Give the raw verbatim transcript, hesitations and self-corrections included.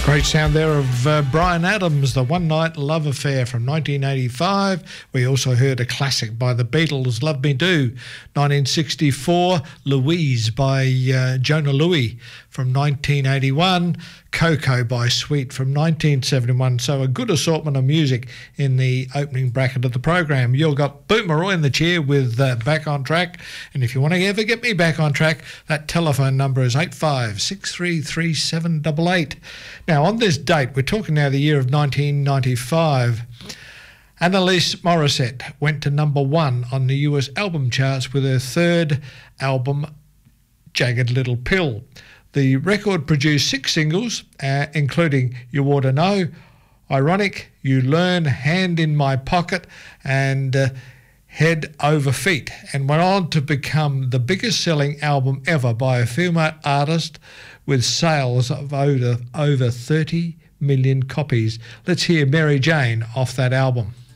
Great sound there of uh, Bryan Adams, The One Night Love Affair from nineteen eighty-five. We also heard a classic by the Beatles, Love Me Do. nineteen sixty-four, Louise by uh, Jonah Louie from nineteen eighty-one. Coco by Sweet from nineteen seventy-one. So a good assortment of music in the opening bracket of the program. You've got Boomerang in the chair with uh, Back on Track. And if you want to ever get me back on track, that telephone number is eight five six three three seven eight eight. Now, on this date, we're talking now the year of nineteen ninety-five, Annalise Morissette went to number one on the U S album charts with her third album, Jagged Little Pill. The record produced six singles, uh, including You Ought to Know, Ironic, You Learn, Hand in My Pocket, and uh, Head Over Feet, and went on to become the biggest selling album ever by a female artist with sales of over, over thirty million copies. Let's hear Mary Jane off that album.